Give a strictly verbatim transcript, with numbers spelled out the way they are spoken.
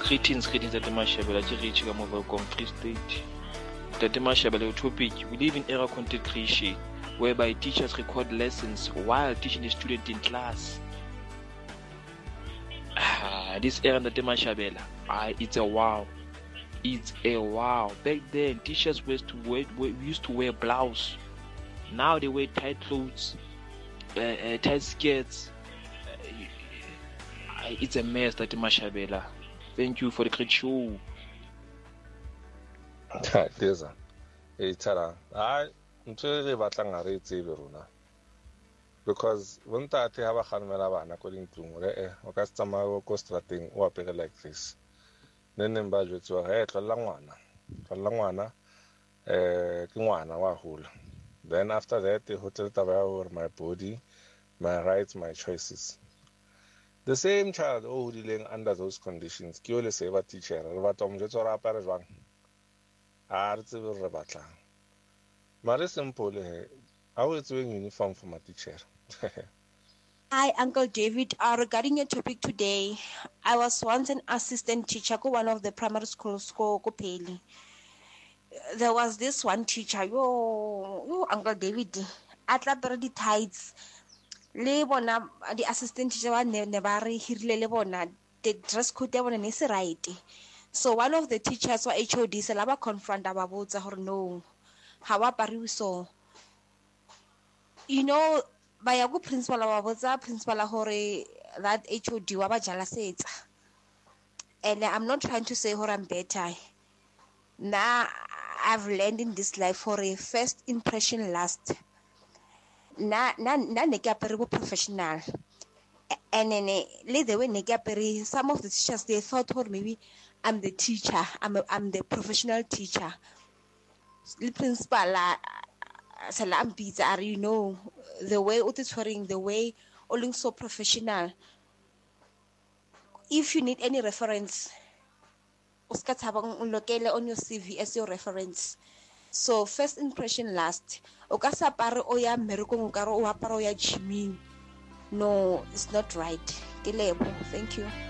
Greetings, greetings, Tate Mashabela. Ke reach ka mobile com Free State. Tate Mashabela, topic: we live in era content creation, whereby teachers record lessons while teaching the student in class. Ah, this era, Tate Mashabela, ah, it's a wow. It's a wow. Back then, teachers used to wear, used to wear blouse. Now they wear tight clothes, uh, uh, tight skirts. Uh, it's a mess, Tate Mashabela. Thank you for the great show. There's a Tara. I am really batlang a rate runa because one time I have a handmade according to a customer who cost rating or pay like this. Then in budget were head for Langwana, for Langwana, eh, Kingwana, Wahul. Then after that, the hotel tower over my body, my rights, my choices. The same child oh dealing under those conditions, Kiole save a teacher, Rabatom Jetora Parajan. Arts will rebatla. Very simple, I was wearing uniform for my teacher. Hi, Uncle David. Uh, regarding your topic today, I was once an assistant teacher at one of the primary schools, Kopeli. There was this one teacher, yo, yo Uncle David, at the tides. Le bona the assistant teacher wa ne ne ba re hirile le bona the dress code ya bona ne se right. So one of the teachers wa H O D se la ba confront ba botsa hore no ha wa pariwe so, you know, ba ya go principal ba botsa principal hore that H O D wa ba jala setsa. And I'm not trying to say hore I'm better. Nah, I've learned in this life for a first impression last. Na na na ne ke apere professional, and then le the way ne ke apere, some of the teachers they thought or maybe I'm the teacher, I'm a, I'm the professional teacher. The principal salam pizza are, you know, the way it is touring, the way all so professional. If you need any reference, uska tabang unlokele on your C V as your reference. So first impression last. Okasa pare oya meriko ngaro o aparo ya chiming. No, it's not right. Thank you.